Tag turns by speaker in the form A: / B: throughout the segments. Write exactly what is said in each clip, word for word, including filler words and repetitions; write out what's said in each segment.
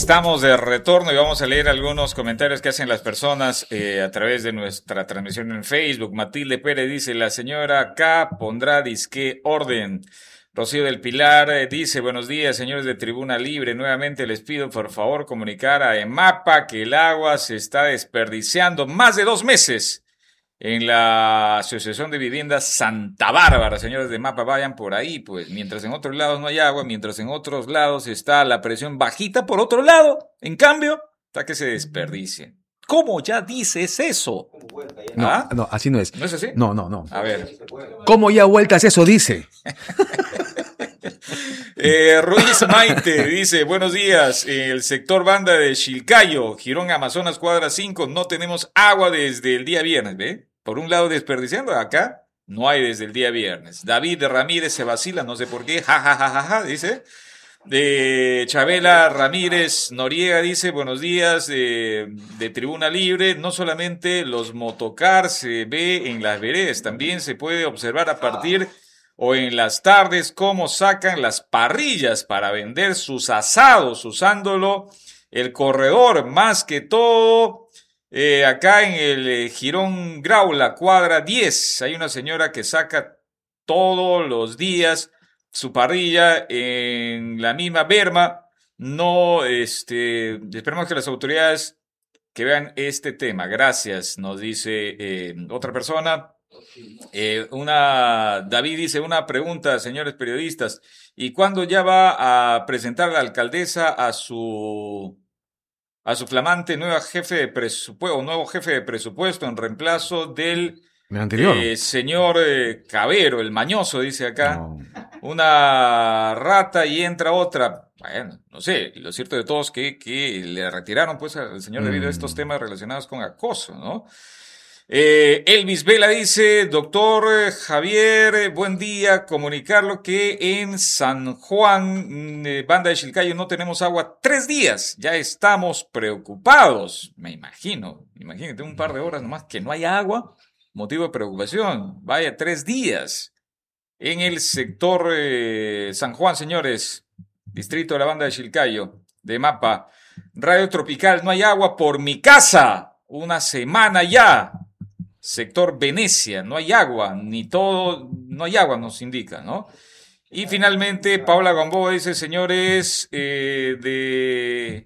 A: Estamos de retorno y vamos a leer algunos comentarios que hacen las personas eh, a través de nuestra transmisión en Facebook. Matilde Pérez dice, la señora K pondrá disque orden. Rocío del Pilar eh, dice, buenos días, señores de Tribuna Libre. Nuevamente les pido por favor comunicar a EMAPA que el agua se está desperdiciando más de dos meses en la Asociación de Viviendas Santa Bárbara. Señores de EMAPA, vayan por ahí, pues mientras en otros lados no hay agua, mientras en otros lados está la presión bajita, por otro lado, en cambio, está que se desperdicie. ¿Cómo ya dices eso?
B: No,
A: ¿Ah?
B: no, así no es.
A: ¿No es así?
B: No, no, no.
A: A ver.
B: ¿Cómo ya vueltas eso dice?
A: eh, Ruiz Maite dice, buenos días, el sector Banda de Chilcayo, Girón Amazonas, cuadra cinco, no tenemos agua desde el día viernes, ¿ve? Por un lado desperdiciando, acá no hay desde el día viernes. David Ramírez se vacila, no sé por qué, ja, ja, ja, ja, ja, dice. De Chabela Ramírez Noriega dice, buenos días, de, de Tribuna Libre, no solamente los motocar se ve en las veredas, también se puede observar a partir o en las tardes cómo sacan las parrillas para vender sus asados usándolo el corredor, más que todo eh, acá en el eh, Girón Graula, cuadra diez, hay una señora que saca todos los días su parrilla en la misma berma. No, este, esperemos que las autoridades que vean este tema. Gracias, nos dice eh, otra persona. Eh, una David dice, una pregunta, señores periodistas, ¿y cuándo ya va a presentar la alcaldesa a su a su flamante nueva jefe de presupuesto, o nuevo jefe de presupuesto en reemplazo del
B: anterior
A: eh, señor eh, Cabero, el mañoso, dice acá?
B: No.
A: Una rata y entra otra. Bueno, no sé, lo cierto de todos es que, que le retiraron pues al señor debido a estos temas relacionados con acoso, ¿no? Eh, Elvis Vela dice, doctor Javier, buen día, comunicarlo que en San Juan, eh, Banda de Chilcayo, no tenemos agua tres días, ya estamos preocupados, me imagino, imagínate un par de horas nomás que no haya agua, motivo de preocupación, vaya tres días. En el sector eh, San Juan, señores, distrito de la Banda de Chilcayo, de Mapa, Radio Tropical, no hay agua por mi casa, una semana ya. Sector Venecia, no hay agua, ni todo, no hay agua, nos indica, ¿no? Y finalmente, Paula Gamboa dice, señores, eh, de,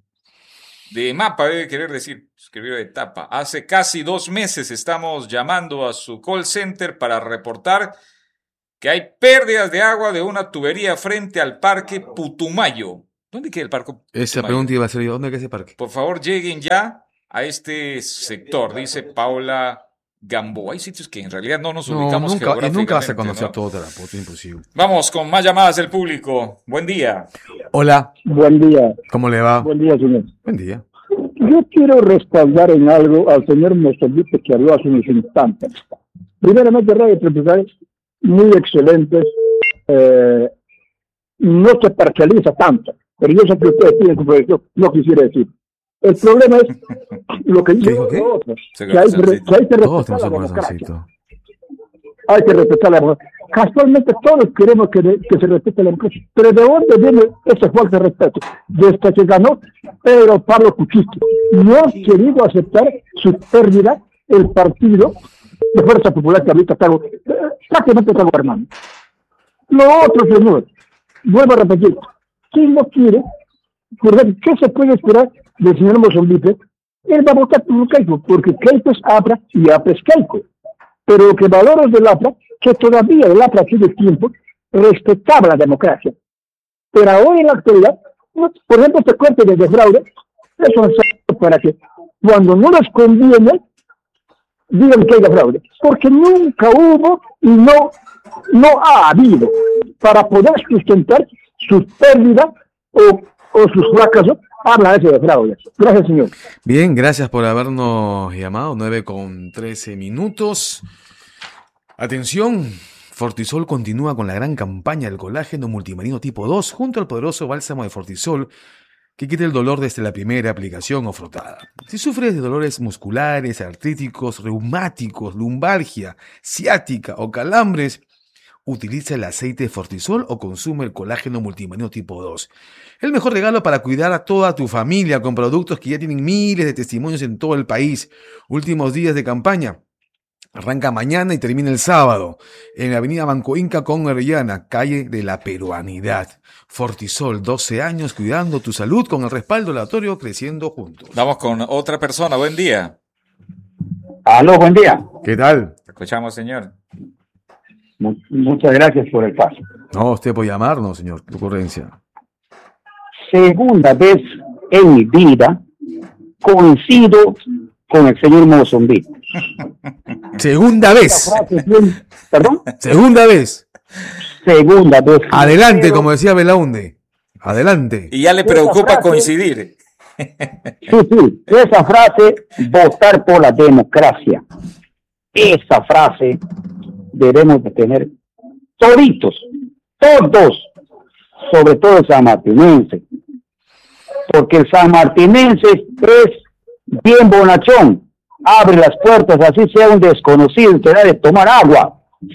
A: de Mapa, debe querer decir, escribió de tapa, hace casi dos meses estamos llamando a su call center para reportar que hay pérdidas de agua de una tubería frente al Parque Putumayo. ¿Dónde queda el Parque Putumayo?
B: Esa pregunta iba a ser yo, ¿dónde queda ese parque?
A: Por favor, lleguen ya a este sector, dice Paula Gamboa. Hay sitios que en realidad no nos
B: No,
A: ubicamos
B: nunca, y
A: geográficamente,
B: nunca vas a conocer
A: ¿no?
B: todo Tarapoto, imposible.
A: Vamos con más llamadas del público. Buen día.
B: Hola,
C: Buen día,
B: ¿cómo le va?
C: buen día, señor.
B: Buen día.
C: Yo quiero respaldar en algo al señor Mozambique que habló hace unos instantes. Primeramente, Radio Tropical, muy excelentes. Eh, no se parcializa tanto, pero yo sé que ustedes tienen su proyecto, no quisiera decir. El problema es lo que
B: ¿Qué dijo
C: digo
B: qué?
C: otros, que hay, que hay que
B: Todos
C: respetar la
B: tenemos un
C: democracia.
B: corazoncito.
C: Hay que respetar la democracia. Casualmente todos queremos que, que se respete la democracia. Pero ¿de dónde viene ese falta de respeto? Desde que ganó Pedro Pablo Kuczynski. No ha querido aceptar su pérdida el partido de Fuerza Popular que ahorita está, prácticamente está gobernando. Lo otro, señor, vuelvo a repetir, ¿quién no quiere? ¿Qué se puede esperar del señor Mozambique? Él va a votar por Keiko, porque Keiko es APRA y APRA es Keiko. Pero lo que valoro del APRA, que todavía el APRA tiene tiempo, respetaba la democracia. Pero ahora en la actualidad, por ejemplo, este corte de fraude, eso es para que cuando no les conviene, digan que hay fraude. Porque nunca hubo y no, no ha habido para poder sustentar sus pérdidas o, o sus fracasos. Habla ese de fraude. Gracias, señor.
B: Bien, gracias por habernos llamado. nueve con trece minutos. Atención, Fortisol continúa con la gran campaña del colágeno multimarino tipo dos junto al poderoso bálsamo de Fortisol que quita el dolor desde la primera aplicación o frotada. Si sufres de dolores musculares, artríticos, reumáticos, lumbalgia, ciática o calambres, Utiliza el aceite Fortisol o consume el colágeno multimarino tipo dos. El mejor regalo para cuidar a toda tu familia con productos que ya tienen miles de testimonios en todo el país. Últimos días de campaña. Arranca mañana y termina el sábado en la avenida Banco Inca con Orellana, calle de la Peruanidad. Fortisol, doce años cuidando tu salud con el respaldo aleatorio, creciendo juntos.
A: Vamos con otra persona. Buen día.
C: Aló, buen día.
B: ¿Qué tal?
A: Escuchamos, señor.
C: Mu- muchas gracias por el paso.
B: No, usted puede llamarnos, señor. Tu ocurrencia.
C: Segunda vez en mi vida coincido con el señor Mozambique.
B: Segunda vez.
C: ¿Perdón?
B: Segunda vez.
C: Segunda vez.
B: Adelante,
C: Pero-
B: como decía Belaunde. Adelante.
A: Y ya le preocupa coincidir.
C: Sí, sí, esa frase, votar por la democracia. Esa frase debemos de tener toditos, todos, sobre todo el sanmartinense. Porque el sanmartinense es bien bonachón, abre las puertas, así sea un desconocido, te da de tomar agua.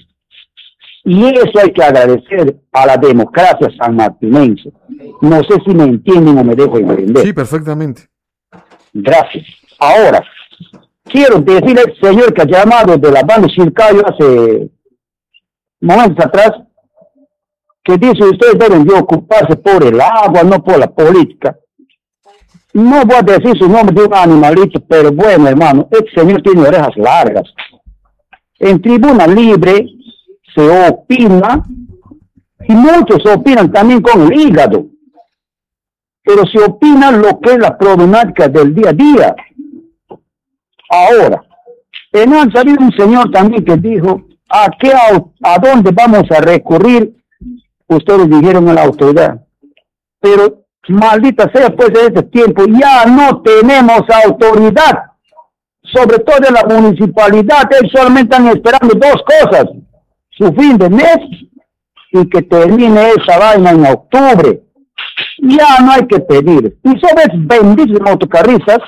C: Y eso hay que agradecer a la democracia sanmartinense. No sé si me entienden o me dejo entender.
B: Sí, perfectamente.
C: Gracias. Ahora, quiero decirle al señor que ha llamado de la banda Chilcayo hace momentos atrás, que dice ustedes deben de ocuparse por el agua, no por la política. No voy a decir su nombre de un animalito, pero bueno, hermano, este señor tiene orejas largas. En tribuna libre se opina, y muchos opinan también con el hígado, pero se opina lo que es la problemática del día a día. Ahora, en han salido un señor también que dijo, ¿a qué, a dónde vamos a recurrir? Ustedes dijeron a la autoridad, pero maldita sea, pues de este tiempo ya no tenemos autoridad, sobre todo en la municipalidad. Ellos solamente están esperando dos cosas: su fin de mes y que termine esa vaina en octubre. Ya no hay que pedir. Y sobre esos benditos motocarristas,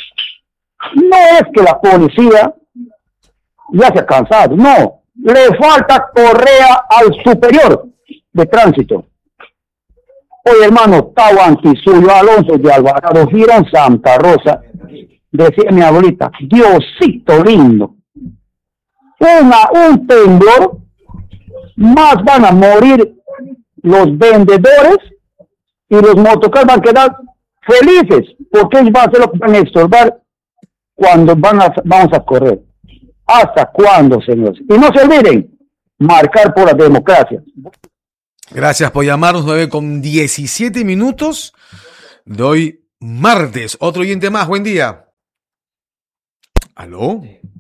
C: no es que la policía ya se ha cansado, no, le falta correa al superior de tránsito. Oye, hermano, Tau Antisuyo, Alonso de Alvarado, Girón, Santa Rosa, decía mi abuelita, Diosito lindo, una, un temblor, más van a morir los vendedores y los motocarros van a quedar felices, porque ellos van a ser lo que van a estorbar cuando van a, vamos a correr. ¿Hasta cuándo, señores? Y no se olviden, marcar por la democracia.
B: Gracias por llamarnos, nueve con diecisiete minutos. Doy martes. Otro oyente más, buen día. ¿Aló?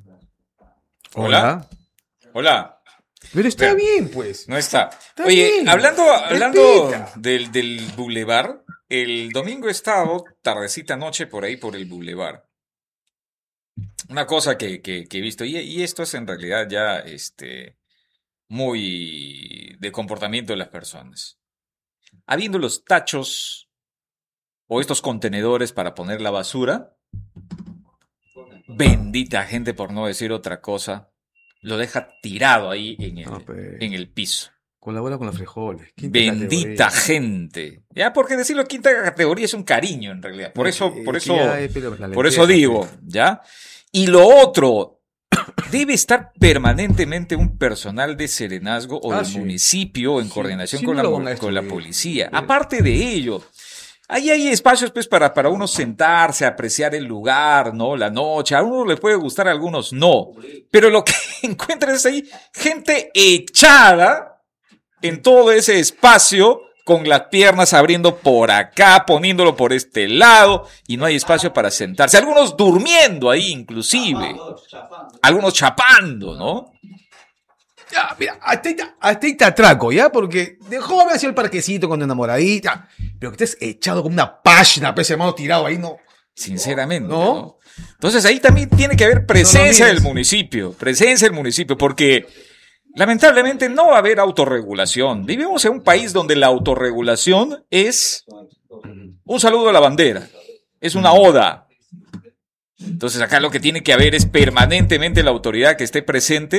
A: Hola. Hola.
B: Pero está
A: Pero-
B: bien, pues.
A: No está.
B: Está
A: Oye,
B: bien.
A: hablando, hablando
B: Respeta.
A: del, del bulevar, el domingo he estado tardecita noche por ahí por el bulevar. Una cosa que, que, que he visto, y, y esto es en realidad ya este, muy de comportamiento de las personas. Habiendo los tachos o estos contenedores para poner la basura, bendita gente, por no decir otra cosa, lo deja tirado ahí en el,
B: No, pe.
A: en el piso.
B: Colabora con los frijoles. Quinta
A: Bendita
B: categoría.
A: gente. Ya, porque decirlo quinta categoría es un cariño en realidad. Por eso,
B: Eh,
A: por
B: que
A: eso,
B: ya es, pero la
A: por eso
B: lenteja,
A: digo,
B: pe.
A: ¿ya? Y lo otro, debe estar permanentemente un personal de serenazgo o
B: Ah,
A: del
B: sí.
A: municipio en
B: Sí,
A: coordinación
B: sí
A: con,
B: no
A: la,
B: lo
A: mo-
B: van a
A: con la
B: destruir.
A: policía.
B: Sí.
A: Aparte de ello, ahí hay espacios pues para, para uno sentarse, apreciar el lugar, ¿no? La noche. A uno le puede gustar, a algunos no. Pero lo que encuentras es ahí gente echada en todo ese espacio, con las piernas abriendo por acá, poniéndolo por este lado, y no hay espacio para sentarse. Algunos durmiendo ahí, inclusive. Algunos chapando, ¿no?
B: Ya, mira, hasta ahí, te- hasta ahí te atraco, ¿ya? Porque de joven hacía el parquecito con tu enamoradita. Pero que estés echado como una página, pese hermano tirado ahí, no.
A: Sinceramente.
B: ¿No?
A: ¿no? Entonces ahí también tiene que haber presencia
B: No lo
A: del
B: niegues.
A: municipio. Presencia del municipio, porque lamentablemente no va a haber autorregulación. Vivimos en un país donde la autorregulación es un saludo a la bandera. Es una oda. Entonces acá lo que tiene que haber es permanentemente la autoridad que esté presente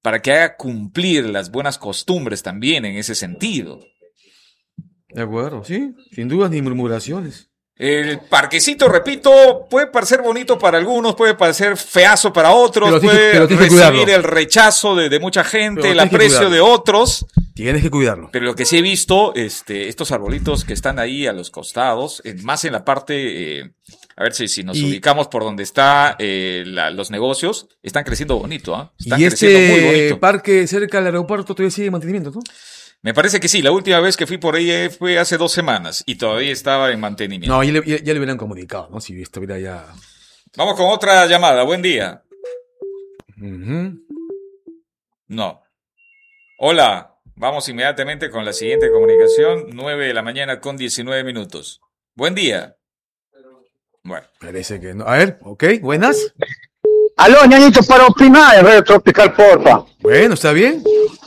A: para que haga cumplir las buenas costumbres también en ese sentido.
B: De acuerdo, sí, sin dudas ni murmuraciones.
A: El parquecito, repito, puede parecer bonito para algunos, puede parecer feazo para otros,
B: Pero tienes-
A: puede
B: pero tienes que
A: recibir
B: cuidarlo.
A: el rechazo de, de mucha gente,
B: Pero
A: el
B: tienes que
A: aprecio
B: cuidarlo.
A: de otros.
B: Tienes que cuidarlo.
A: Pero lo que sí he visto, este, estos arbolitos que están ahí a los costados, eh, más en la parte, eh, a ver si, si nos
B: Y-
A: ubicamos por donde está eh, la- los negocios, están creciendo bonito, ¿ah? Están
B: Y
A: creciendo muy
B: este
A: bonito.
B: parque cerca del aeropuerto todavía sigue en mantenimiento, ¿no?
A: Me parece que sí, la última vez que fui por ahí eh, fue hace dos semanas y todavía estaba en mantenimiento.
B: No, ya le, ya, ya le hubieran comunicado, ¿no? Si estuviera ya...
A: Vamos con otra llamada, buen día.
B: Ujú.
A: No. Hola, vamos inmediatamente con la siguiente comunicación, nueve de la mañana con diecinueve minutos. Buen día. Bueno.
B: Parece que no. A ver, ok, buenas.
C: Aló, ñañito, para opinar en Radio Tropical, porfa.
B: Bueno, está bien.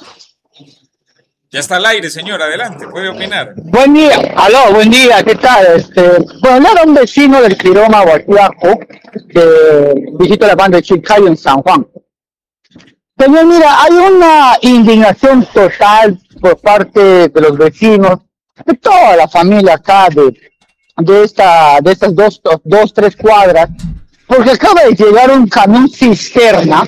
A: Ya está al aire, señor, adelante, puede opinar.
C: Buen día, aló, buen día, ¿qué tal? Este, bueno, yo era un vecino del Quiroma Guayaco, que visita la banda de Chilcayo en San Juan. Señor, mira, hay una indignación total por parte de los vecinos, de toda la familia acá, de, de, esta, de estas dos, dos, tres cuadras, porque acaba de llegar un camión cisterna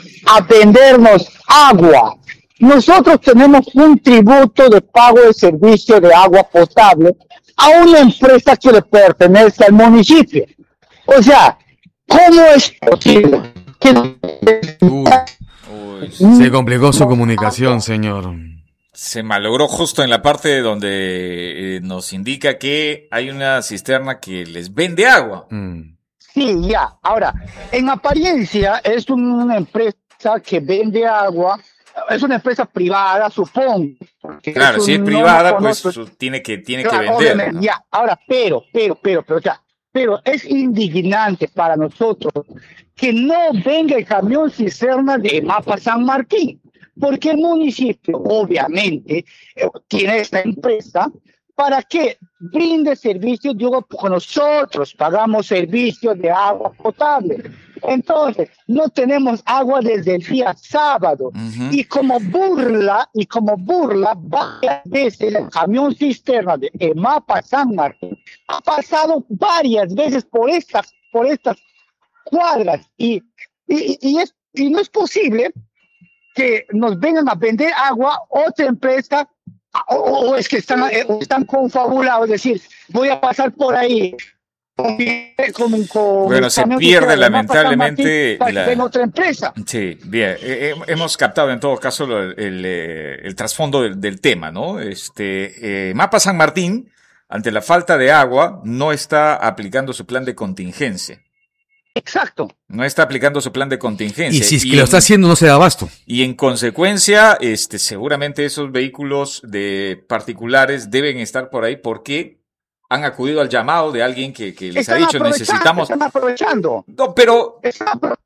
C: a vendernos agua. Nosotros tenemos un tributo de pago de servicio de agua potable a una empresa que le pertenece al municipio. O sea, ¿cómo es posible que
B: Uy,
A: Uy,
B: se complicó su comunicación, señor.
A: se malogró justo en la parte donde eh, nos indica que hay una cisterna que les vende agua.
B: Mm.
C: Sí, ya. Ahora, en apariencia es una empresa que vende agua, es una empresa privada, supongo. porque
A: Claro,
C: un-
A: si es
C: no
A: privada,
C: lo
A: pues
C: conozco.
A: su- tiene que, tiene
C: Claro,
A: que vender.
C: obviamente,
A: ¿no?
C: ya. Ahora, pero, pero, pero, pero, ya. Pero es indignante para nosotros que no venga el camión cisterna de Mapa San Martín, porque el municipio, obviamente, eh, tiene esta empresa para que brinde servicios, digo, porque nosotros pagamos servicios de agua potable. Entonces, no tenemos agua desde el día sábado.
A: Ujú.
C: Y como burla, y como burla, varias veces el camión cisterna de Emapa San Martín ha pasado varias veces por estas, por estas cuadras. Y, y, y, es, y no es posible que nos vengan a vender agua otra empresa, o, o es que están, eh, o están confabulados, es decir, voy a pasar por ahí con, con, con
A: Bueno,
C: el
A: se
C: camión
A: pierde
C: cisterna de Mapa San
A: lamentablemente
C: Martín para
A: la-
C: que venga otra empresa.
A: Sí, bien. Eh, eh, hemos captado en todo caso lo- el, el, eh, el trasfondo del, del tema, ¿no? Este, eh, Mapa San Martín, ante la falta de agua, no está aplicando su plan de contingencia.
C: Exacto.
A: No está aplicando su plan de contingencia.
B: Y si es que
A: Y
B: lo
A: en-
B: está haciendo, no se da abasto.
A: Y en consecuencia, este, seguramente esos vehículos de particulares deben estar por ahí porque han acudido al llamado de alguien que, que les
C: Están
A: ha dicho
C: aprovechando,
A: necesitamos.
C: están aprovechando.
A: No, pero
C: Están apro-